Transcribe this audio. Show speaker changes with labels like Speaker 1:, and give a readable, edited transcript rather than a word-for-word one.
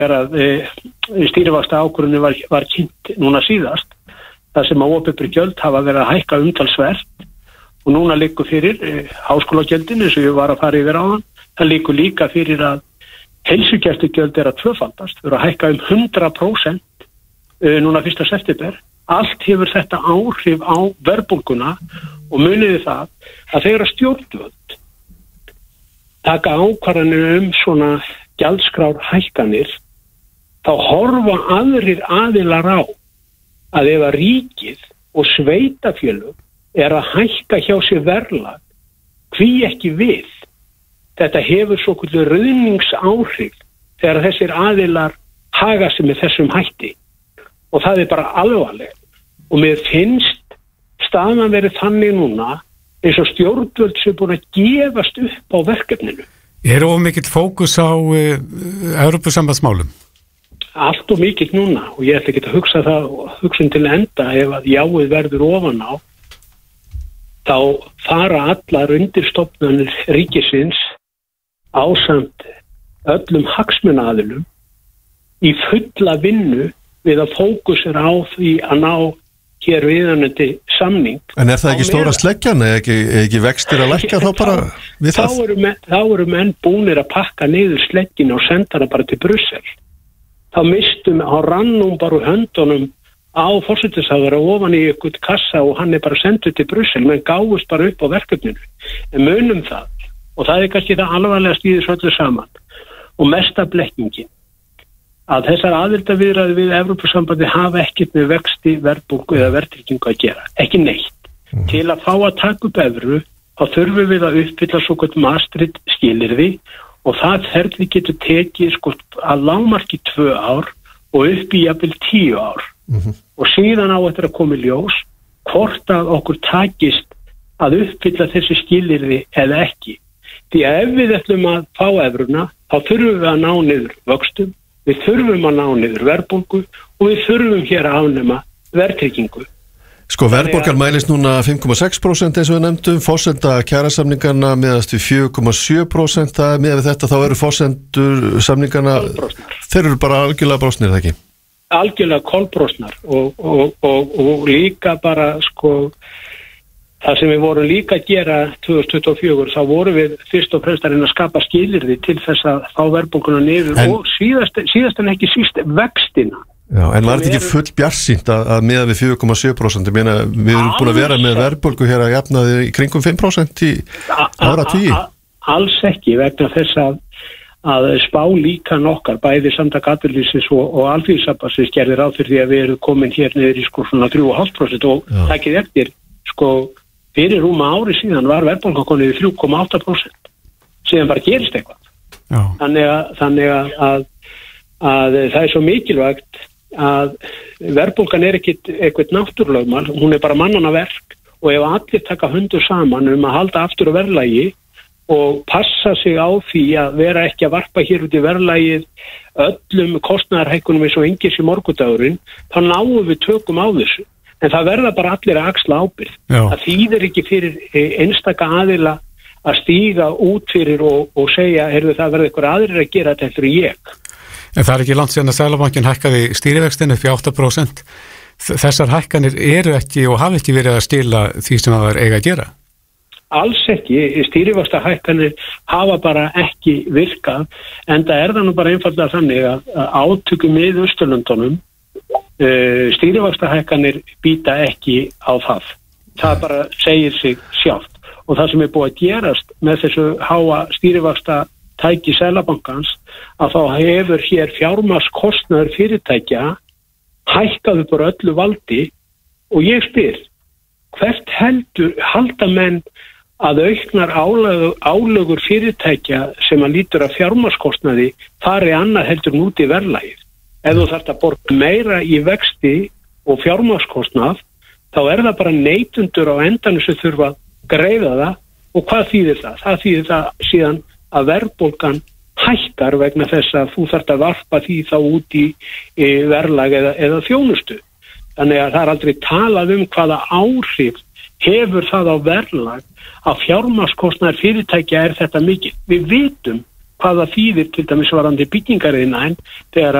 Speaker 1: þegar að stýrivaxta ákvörðunin var kynnt núna síðast, það sem að opinber gjöld hafa verið að hækka umtalsvert og núna liggur fyrir háskólagjöldin eins og ég var að fara yfir áðan, það liggur líka fyrir að heilsugæslugjöld að tvöfaldast, þau eru að hækka 100% núna 1. september. Allt hefur þetta áhrif á verðbólguna og muniði það að þegar stjórnvöld taka ákvarðanir svona gjaldskrár hækkanir, þá horfa aðrir aðilar á að ef að ríkið og sveitafélög að hækka hjá sér verðlag, hví ekki við? Þetta hefur svokölluð ruðningsáhrif þegar þessir aðilar haga sig með þessum hætti og það bara alvarlegt. Og mér finnst staðan verið þannig núna eins og stjórnvöld sem búin að gefast upp á verkefninu.
Speaker 2: Of mikill fókus á Evrópusambandsmálum?
Speaker 1: Allt of mikill núna og ég ætla ekki að hugsa til enda ef að jáið verður ofan á, þá fara allar undirstofnanir ríkisins ásamt öllum hagsmunaaðilum í fulla vinnu við að fókusera á því að ná hér viðanandi samning.
Speaker 3: En það ekki stóra sleggjan, ekki vextir að lækka þá bara við það?
Speaker 1: Þá eru menn búnir að pakka niður sleggjina og senda hana bara til Brussel. Þá mistum á rannum bara höndunum á forsætisráðherra ofan í eitthvað kassa og hann bara sendur til Brussel, menn gáfust bara upp á verkefninu. En munum það, og það kannski það alvarlegast í þessu öllu saman, og mesta blekkingin, að þessar aðildarviðræður við Evrópusambandi hafa ekkert með vexti, verðbólgu eða verðtryggingu að gera, ekki neitt. Til að fá að taka upp evru, þá þurfum við að uppfylla svokölluð Maastricht skilyrði og það ferli getur tekið að lágmarki 2 ár og upp í jafnvel 10 ár. Og síðan á eftir að koma í ljós hvort að okkur takist að uppfylla þessi skilyrði eða ekki. Því að ef við ætlum að fá evruna, þá þurfum við að ná niður vöxtum, við þurfum að ná niður verðbólgu og við þurfum hér að afnema verðtryggingu.
Speaker 3: Verðbólgan mælist núna 5,6% eins og við nefndum, forsenda kjarasamningarna miðast við 4,7%, með þetta þá eru forsendur samningarna, þeir eru bara algjörlega brostnir, það ekki?
Speaker 1: Algjörlega kolbrostnar og líka bara það sem við vorum líka að gera 2024, þá vorum við fyrst og fremst að reyna að skapa skilyrði til þess að fá verðbólguna niður og síðast en ekki síst vextina.
Speaker 3: Já, en var þetta ekki full bjartsýnt að miða við 4,7%? Ég meina, við erum búin að vera með verðbólgu hér að jafnaði í kringum 5% í áratugir.
Speaker 1: Alls ekki, vegna þess að spá líkan okkar, bæði Samtök atvinnulífsins og Alþýðusambandsins gerði ráð fyrir því að við erum komin hér niður í svona 3,5% og takið eftir, fyrir rúma ári síðan var verðbólgan komin í 3,8%, síðan bara gerist eitthvað. Þannig að það er svo mikilvægt að verðbólgan ekkit eitthvað náttúrulögmál, hún bara mannanna verk og ef allir taka höndur saman að halda aftur á verðlagi og passa sig á því að vera ekki að varpa hér út í verðlagið öllum kostnaðarhækkunum eins og engis í morgundagurinn, þá náum við tökum á þessu. En það verða bara allir að axla ábyrgð. Það þýðir ekki fyrir einstaka aðila að stíga út fyrir og segja, það verður eitthvað aðrir að gera þetta eftir ég.
Speaker 2: En það er ekki langt síðan að Seðlabankinn hækkaði stýrivextinn upp í 8%. Þessar hækkanir eru ekki og hafa ekki verið að skila því sem það er eiga að gera?
Speaker 1: Alls ekki. Stýrivaxtahækkanir hafa bara ekki virkað, en það er það nú bara einfaldlega þannig að átökum með Austurlöndunum, stýrivaxtahækkanir býta ekki á það. Það bara segir sig sjálft. Og það sem er búið að gerast með þessu háa stýrivaxta tæki Seðlabankans að þá hefur hér fjármagnskostnaður fyrirtækja hækkað upp á öllu valdi og ég spyr, hvert halda menn að auknar álögur fyrirtækja sem að lítur að fjármagnskostnaði fari annað heldur út í verðlagið. Ef þú þarft að borga meira í vexti og fjármagnskostnað, þá er það bara neytendur á endanum sem þurfa að greiða það og hvað þýðir það? Það þýðir það síðan að verðbólgan hækkar vegna þess að þú þarft að varpa því þá út í verðlag eða þjónustu. Þannig að það er aldrei talað hvaða áhrif hefur það á verðlag að fjármagnskostnaður fyrirtækja þetta mikið. Við vitum hvað það þýðir til dæmis varandi byggingariðnaðinn þegar